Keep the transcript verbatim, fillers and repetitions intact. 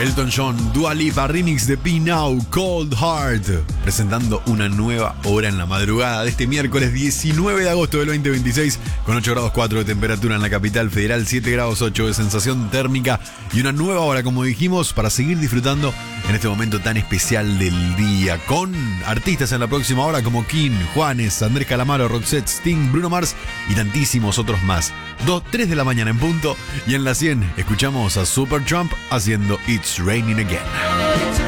Elton John, Dua Lipa, remix de Be Now, Cold Heart, presentando una nueva hora en la madrugada de este miércoles diecinueve de agosto del veinte veintiséis, con ocho grados cuatro de temperatura en la capital federal, siete grados ocho de sensación térmica y una nueva hora, como dijimos, para seguir disfrutando en este momento tan especial del día, con artistas en la próxima hora como King, Juanes, Andrés Calamaro, Roxette, Sting, Bruno Mars y tantísimos otros más. dos, tres de la mañana en punto, y en la cien escuchamos a Supertramp haciendo It's Raining Again.